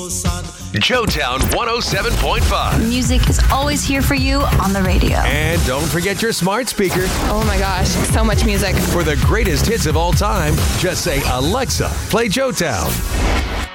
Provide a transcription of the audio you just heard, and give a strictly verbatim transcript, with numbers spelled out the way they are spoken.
Joetown one oh seven point five. Music is always here for you on the radio. And don't forget your smart speaker. Oh my gosh, so much music. For the greatest hits of all time, just say, Alexa, play Joetown.